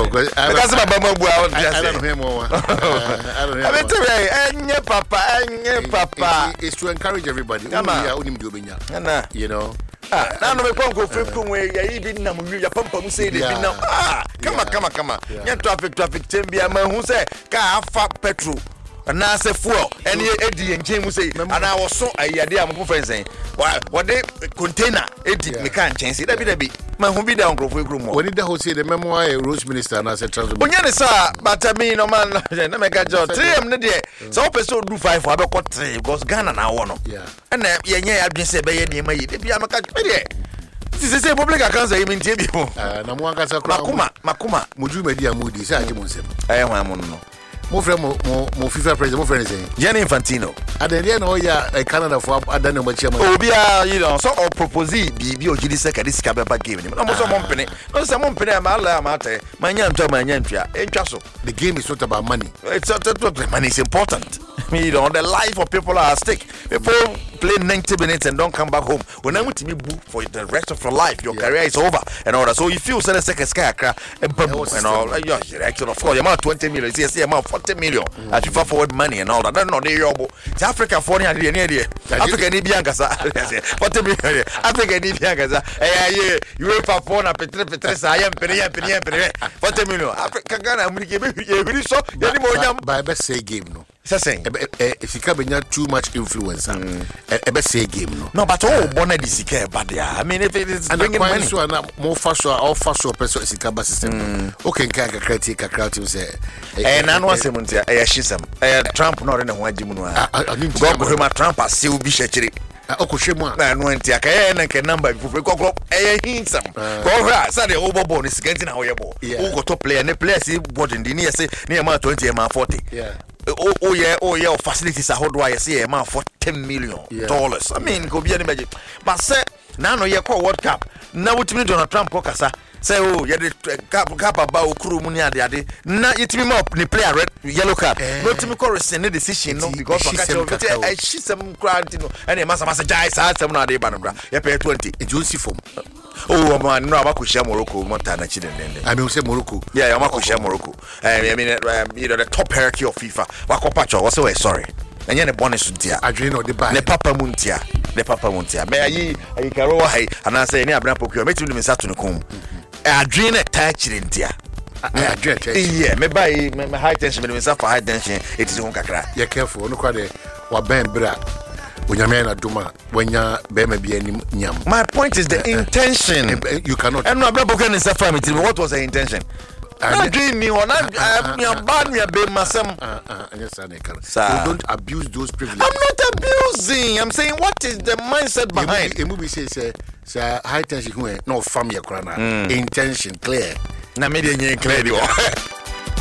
No, because I don't know him more. I don't know. Papa. It's to encourage everybody. You know. Now no go free way ya even na mu ya pampa mu say dey now. Come on. Ya traffic tembia man who say ka afa petrol. Na say fuel any edi enchen mu say and I was so ayade am friends saying what they container edi me kan chen say that be man who be down crofo egro mo when the host say the memoir Rose minister na say transport onya ne sa but me no man na make a job 3M ne dey so person do 5 for abekọ 3 because Ghana na wo no and yenye adwen say be ye ne ma yi dey bia maka dey say public accounts e mi ntie bi ho na mo anka sa kra makuma moju medi amudi say aje mo nsem hwan mo no mo friend mo FIFA president mo friend say Gianni Infantino adere na o ya Canada for adane mo chairman obia you know so or propose bi o gidi seka dis ka beba game no mo so mo mpene no say mo mpene ma ala ma ate manya ntwa entwa so the game is not about money. It's not money is important. You know, the life of people are at stake. People play 90 minutes and don't come back home. When I'm with me for the rest of your life, your career is over and all that. So if you sell a second sky and all, you're actually of course, amount 20 million, yes, amount 40 million. As you forward money and all that. That's not the Africa for the Africa need Bianca, 40 million. Africa need Bianca. You will perform a Petrus. I am 40 million. Africa Ghana, we so by best say game no. Saying if you can too much influence say game no but all bonnet is bad I mean if it is bringing money so more fast or person is a system okay can critique crowd say and I know some Trump not in a white gym go Trump as still be shachiri Okoshema na no anti aka na ke number kokro hinsam ko ha say the overbone is getting how you ball who go to player ne player see board in the near say near ma 20 ma 40 oh yeah facilities are how do I say ma $40 million. I mean go be any budget but say now no ye call World Cup now with me Donald Trump kokasa say oh yeah the cap about okuru mu ni ade na yetimi ma ni player red yellow card no timi ko rescind decision no because I she some grant no and e masa jai sa some na ade ba no bra ye pay 20 e jonsi form oh man no abakoshia Morocco montana chi den I mean say Morocco yeah abakoshia Morocco I mean you know the top hierarchy of FIFA wakopacho was say sorry and you bonus dia adwene no de ba ne papa muntia me ayi karo wa hai ana say ni abran pokyo metimi ni misato ne kom adwene taachire ntia yeah me buy me high tension me for high tension it is on kakra you careful no kwa de wa ben bra onyame na duma wanya be ma bia nim nyam. My point is the intention you cannot and no abroken is family what was the intention I dream me on bad me be masem you don't abuse those privileges. I'm not abusing. I'm saying what is the mindset behind it movie say high tension no family krana intention clear na me dey clear